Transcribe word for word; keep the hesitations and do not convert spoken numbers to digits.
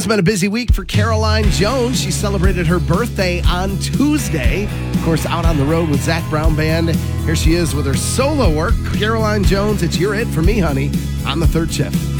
It's been a busy week for Caroline Jones. She celebrated her birthday on Tuesday. Of course, out on the road with Zac Brown Band. Here she is with her solo work. Caroline Jones, it's You're It For Me, Honey, on the third shift.